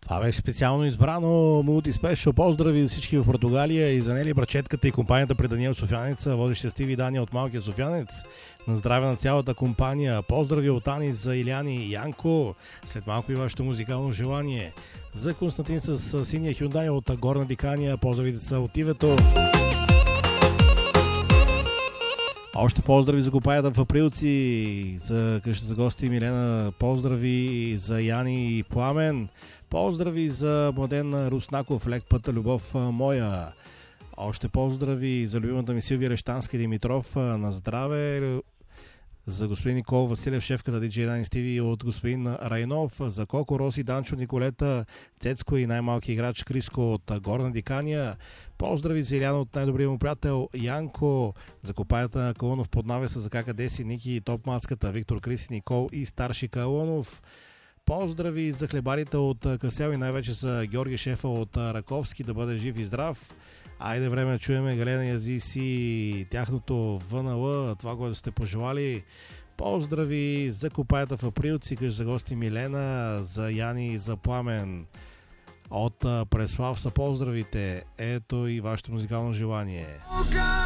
Това беше специално избрано мултиспешъл. Поздрави за всички в Португалия и за Нели Брачетката и компанията при Даниел Софиянеца, водещия Стиви Дания от Малкия Софиянец. На здраве на цялата компания. Поздрави от Ани за Иляни и Янко. След малко и вашето музикално желание. За Константин с синия Хюндай от Горна Дикания. Поздравите са от Ивето. Още поздрави за копаята в Априлци, за къща за гости Милена, поздрави за Яни и Пламен, поздрави за Младен Руснаков, лек пътя любов моя. Още поздрави за любимата ми Силвия Лещанска и Димитров, на здраве. За господин Никол Василев, шефката DJ Дани Стиви от господин Райнов, за Коко, Роси, Данчо, Николета, Цецко и най-малки играч Криско от Горна Дикания. Поздрави за Иляна от най-добрия му приятел Янко, за копаята на Калунов под навеса, за Кака Деси, Ники, Топ Мацката, Виктор Криси, Никол и старши Калунов. Поздрави за хлебарите от Касел и най-вече за Георги Шефа от Раковски, да бъде жив и здрав. Айде време да чуеме Галена Язис и тяхното ВНЛ, това, което сте пожелали. Поздрави за копаята в Априлци, къща за гости Милена, за Яни и за Пламен. От Преслав са поздравите. Ето и вашето музикално желание.